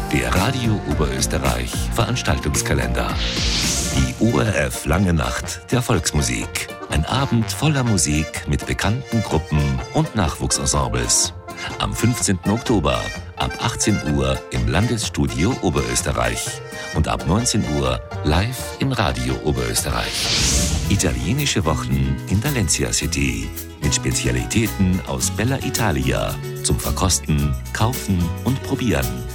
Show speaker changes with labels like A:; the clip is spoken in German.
A: Der Radio Oberösterreich Veranstaltungskalender. Die ORF Lange Nacht der Volksmusik. Ein Abend voller Musik mit bekannten Gruppen und Nachwuchsensembles. Am 15. Oktober ab 18 Uhr im Landesstudio Oberösterreich und ab 19 Uhr live im Radio Oberösterreich. Italienische Wochen in der Lancia City mit Spezialitäten aus Bella Italia zum Verkosten, Kaufen und Probieren.